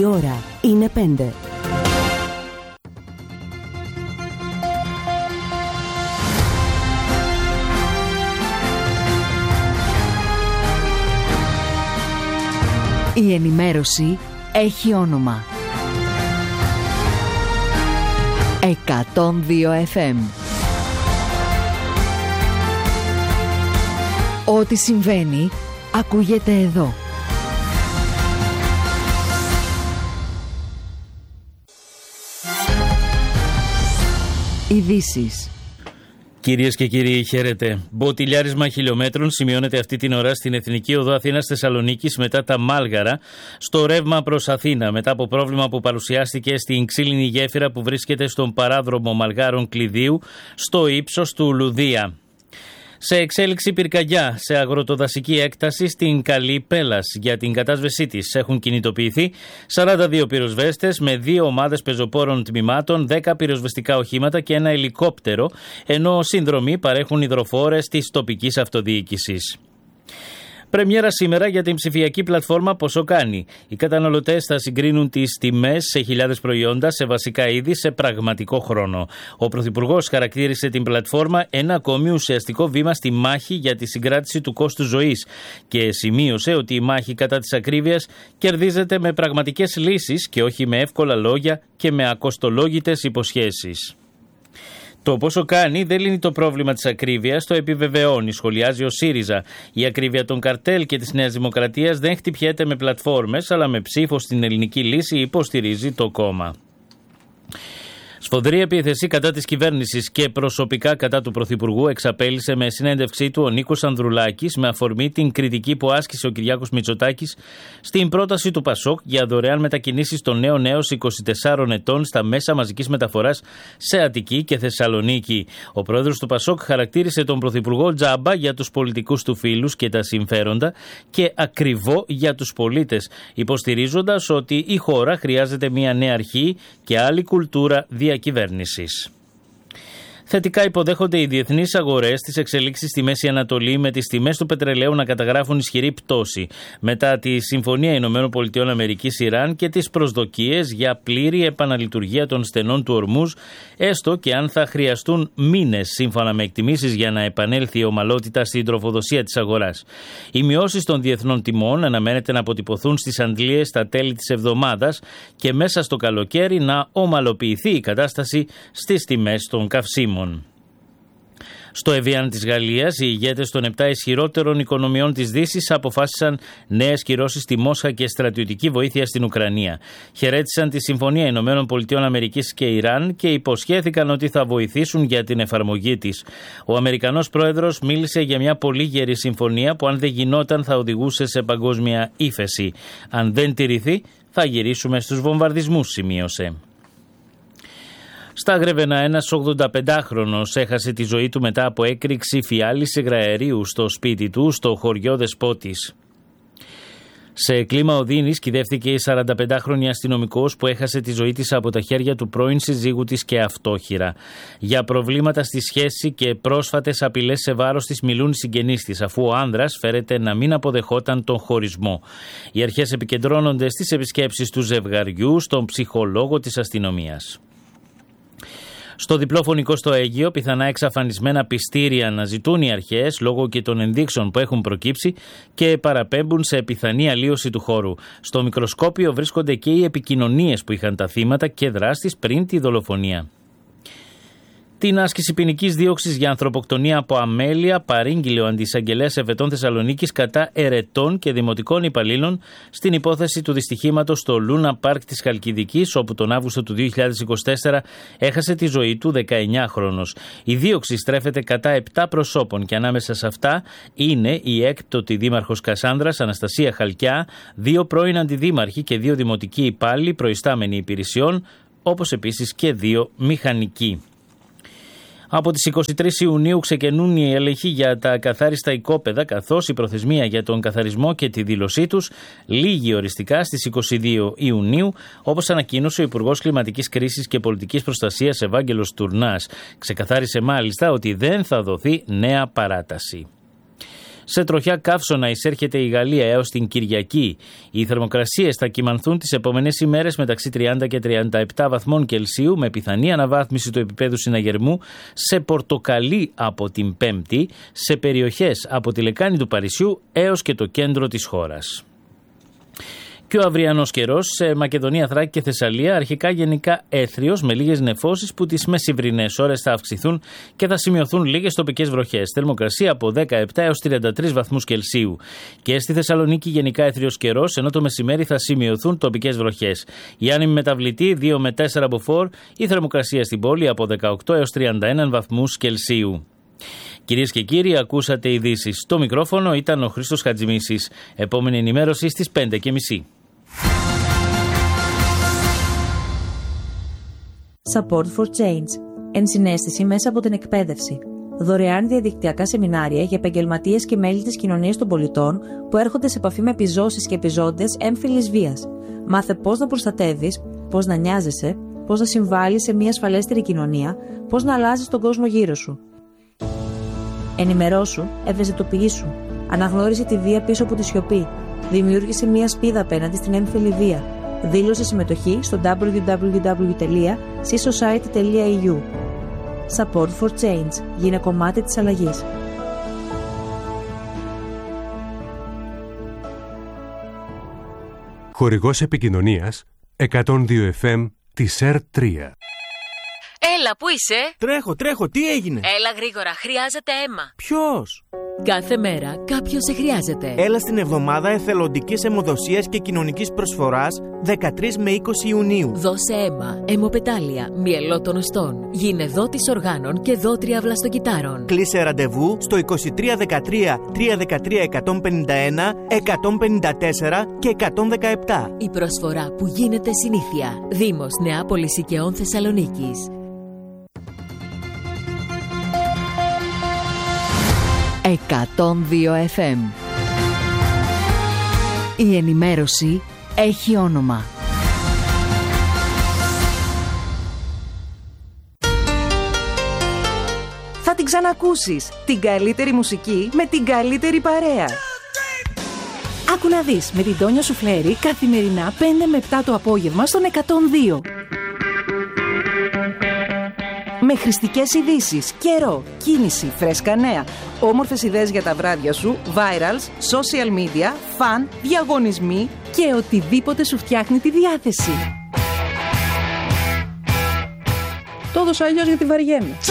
ώρα είναι 5. Η ενημέρωση έχει όνομα. 102 FM. Ό,τι συμβαίνει, ακούγεται εδώ. Ειδήσεις. Κυρίες και κύριοι, χαίρετε. Μποτιλιάρισμα χιλιόμετρων σημειώνεται αυτή την ώρα στην Εθνική Οδό Αθήνας-Θεσσαλονίκης μετά τα Μάλγαρα, στο ρεύμα προς Αθήνα, μετά από πρόβλημα που παρουσιάστηκε στην ξύλινη γέφυρα που βρίσκεται στον παράδρομο Μαλγάρων Κλειδίου, στο ύψος του Λουδία. Σε εξέλιξη πυρκαγιά σε αγροτοδασική έκταση στην Καλή Πέλας. Για την κατάσβεσή της έχουν κινητοποιηθεί 42 πυροσβέστες με 2 ομάδες πεζοπόρων τμήματων, 10 πυροσβεστικά οχήματα και ένα ελικόπτερο, ενώ συνδρομή παρέχουν υδροφόρες της τοπικής αυτοδιοίκησης. Πρεμιέρα σήμερα για την ψηφιακή πλατφόρμα Πόσο Κάνει. Οι καταναλωτές θα συγκρίνουν τις τιμές σε χιλιάδες προϊόντα σε βασικά είδη σε πραγματικό χρόνο. Ο Πρωθυπουργός χαρακτήρισε την πλατφόρμα ένα ακόμη ουσιαστικό βήμα στη μάχη για τη συγκράτηση του κόστους ζωής και σημείωσε ότι η μάχη κατά της ακρίβειας κερδίζεται με πραγματικές λύσεις και όχι με εύκολα λόγια και με ακοστολόγητες υποσχέσεις. Το Πόσο Κάνει δεν λύνει το πρόβλημα της ακρίβειας, το επιβεβαιώνει, σχολιάζει ο ΣΥΡΙΖΑ. Η ακρίβεια των καρτέλ και της Νέας Δημοκρατίας δεν χτυπιέται με πλατφόρμες, αλλά με ψήφο στην ελληνική λύση, υποστηρίζει το κόμμα. Σφοδρή επίθεση κατά της κυβέρνησης και προσωπικά κατά του Πρωθυπουργού εξαπέλυσε με συνέντευξή του ο Νίκος Ανδρουλάκης με αφορμή την κριτική που άσκησε ο Κυριάκος Μητσοτάκης στην πρόταση του Πασόκ για δωρεάν μετακινήσεις των νέων έως 24 ετών στα μέσα μαζικής μεταφοράς σε Αττική και Θεσσαλονίκη. Ο πρόεδρος του Πασόκ χαρακτήρισε τον Πρωθυπουργό τζάμπα για τους πολιτικούς του φίλους και τα συμφέροντα και ακριβό για τους πολίτες, υποστηρίζοντας ότι η χώρα χρειάζεται μια νέα αρχή και άλλη κουλτούρα διακυβέρνησης. Θετικά υποδέχονται οι διεθνείς αγορές τις εξελίξεις στη Μέση Ανατολή, με τις τιμές του πετρελαίου να καταγράφουν ισχυρή πτώση μετά τη Συμφωνία ΗΠΑ-Ιράν και τις προσδοκίες για πλήρη επαναλειτουργία των στενών του Ορμούζ, έστω και αν θα χρειαστούν μήνες σύμφωνα με εκτιμήσεις για να επανέλθει η ομαλότητα στην τροφοδοσία της αγοράς. Οι μειώσεις των διεθνών τιμών αναμένεται να αποτυπωθούν στις αντλίες στα τέλη της εβδομάδας και μέσα στο καλοκαίρι να ομαλοποιηθεί η κατάσταση στις τιμές των καυσίμων. Στο Εβιάν της Γαλλίας, οι ηγέτες των 7 ισχυρότερων οικονομιών της Δύσης αποφάσισαν νέες κυρώσεις στη Μόσχα και στρατιωτική βοήθεια στην Ουκρανία. Χαιρέτησαν τη Συμφωνία ΗΠΑ και Ιράν και υποσχέθηκαν ότι θα βοηθήσουν για την εφαρμογή της. Ο Αμερικανός πρόεδρος μίλησε για μια πολύ γερή συμφωνία που αν δεν γινόταν θα οδηγούσε σε παγκόσμια ύφεση. Αν δεν τηρηθεί θα γυρίσουμε στους βομβαρδισμούς, σημείωσε. Στα Γρεβενά, ένας 85χρονος έχασε τη ζωή του μετά από έκρηξη φιάλης υγραερίου στο σπίτι του στο χωριό Δεσπότης. Σε κλίμα οδύνης κυδεύτηκε η 45χρονη αστυνομικός που έχασε τη ζωή της από τα χέρια του πρώην συζύγου της και αυτόχειρα. Για προβλήματα στη σχέση και πρόσφατες απειλές σε βάρος της μιλούν οι συγγενείς της, αφού ο άνδρας φέρεται να μην αποδεχόταν τον χωρισμό. Οι αρχές επικεντρώνονται στις επισκέψεις του ζευγαριού στον ψυχολόγο της αστυνομίας. Στο διπλό φωνικό στο Αίγυο, πιθανά εξαφανισμένα πιστήρια αναζητούν οι αρχές λόγω και των ενδείξεων που έχουν προκύψει και παραπέμπουν σε πιθανή αλλίωση του χώρου. Στο μικροσκόπιο βρίσκονται και οι επικοινωνίες που είχαν τα θύματα και δράστης πριν τη δολοφονία. Την άσκηση ποινικής δίωξης για ανθρωποκτονία από αμέλεια παρήγγειλε ο αντισαγγελέας Εφετών Θεσσαλονίκης κατά ερετών και δημοτικών υπαλλήλων στην υπόθεση του δυστυχήματος στο Λούνα Πάρκ της Χαλκιδικής, όπου τον Αύγουστο του 2024 έχασε τη ζωή του 19χρονος. Η δίωξη στρέφεται κατά 7 προσώπων και ανάμεσα σε αυτά είναι η έκπτωτη δήμαρχος Κασάνδρας Αναστασία Χαλκιά, 2 πρώην αντιδήμαρχοι και 2 δημοτικοί υπάλληλοι προϊστάμενοι υπηρεσιών, όπως επίσης και 2 μηχανικοί. Από τις 23 Ιουνίου ξεκινούν οι έλεγχοι για τα ακαθάριστα οικόπεδα, καθώς η προθεσμία για τον καθαρισμό και τη δήλωσή τους λήγει οριστικά στις 22 Ιουνίου, όπως ανακοίνωσε ο Υπουργός Κλιματικής Κρίσης και Πολιτικής Προστασίας Ευάγγελος Τουρνάς. Ξεκαθάρισε μάλιστα ότι δεν θα δοθεί νέα παράταση. Σε τροχιά καύσωνα εισέρχεται η Γαλλία έως την Κυριακή. Οι θερμοκρασίες θα κυμανθούν τις επόμενες ημέρες μεταξύ 30 και 37 βαθμών Κελσίου, με πιθανή αναβάθμιση του επίπεδου συναγερμού σε πορτοκαλί από την Πέμπτη, σε περιοχές από τη λεκάνη του Παρισιού έως και το κέντρο της χώρας. Και ο αυριανός καιρός σε Μακεδονία, Θράκη και Θεσσαλία αρχικά γενικά έθριος με λίγες νεφώσεις που τις μεσημβρινές ώρες θα αυξηθούν και θα σημειωθούν λίγες τοπικές βροχές. Θερμοκρασία από 17 έως 33 βαθμούς Κελσίου. Και στη Θεσσαλονίκη γενικά έθριος καιρός, ενώ το μεσημέρι θα σημειωθούν τοπικές βροχές. Η άνεμη μεταβλητή 2 με 4 μποφόρ, η θερμοκρασία στην πόλη από 18 έως 31 βαθμούς Κελσίου. Κυρίες και κύριοι, ακούσατε ειδήσεις. Στο μικρόφωνο ήταν ο Χρήστος Χατζημίσης. Επόμενη ενημέρωση στις 5:30. Support for Change. Ενσυναίσθηση μέσα από την εκπαίδευση. Δωρεάν διαδικτυακά σεμινάρια για επαγγελματίες και μέλη της κοινωνίας των πολιτών που έρχονται σε επαφή με επιζώσεις και επιζώντες έμφυλης βίας. Μάθε πώς να προστατεύεις, πώς να νοιάζεσαι, πώς να συμβάλλεις σε μια ασφαλέστερη κοινωνία, πώς να αλλάζεις τον κόσμο γύρω σου. Ενημερώσου, ευαισθητοποιήσου. Αναγνώρισε τη βία πίσω από τη σιωπή. Δημιούργησε μια σπίδα απέναντι στην έμφυλη βία. Δήλωσε συμμετοχή στο www.csociety.eu. Support for Change. Γίνε κομμάτι της αλλαγής. Χορηγός επικοινωνίας 102 FM της ΕΡΤ3. Έλα, πού είσαι? Τρέχω, τι έγινε? Έλα γρήγορα, χρειάζεται αίμα. Ποιος? Κάθε μέρα κάποιος σε χρειάζεται. Έλα στην εβδομάδα εθελοντικής αιμοδοσίας και κοινωνικής προσφοράς 13 με 20 Ιουνίου. Δώσε αίμα, αιμοπετάλια, μυελό των οστών. Γίνε δότης οργάνων και δότρια βλαστοκυτάρων. Κλείσε ραντεβού στο 2313 313 151, 154 και 117. Η προσφορά που γίνεται συνήθεια. Δήμος Νεάπολης Οικαιών Θεσσαλονίκης. 102 FM. Η ενημέρωση έχει όνομα. Θα την ξανακούσεις. Την καλύτερη μουσική με την καλύτερη παρέα. Άκου να δεις με την Τόνια Σουφλέρη καθημερινά 5 με 7 το απόγευμα στον 102. Με χρηστικές ειδήσεις, καιρό, κίνηση, φρέσκα νέα, όμορφες ιδέες για τα βράδια σου, virals, social media, φαν, διαγωνισμοί και οτιδήποτε σου φτιάχνει τη διάθεση. Το έδωσα αλλιώς γιατί βαριέμαι.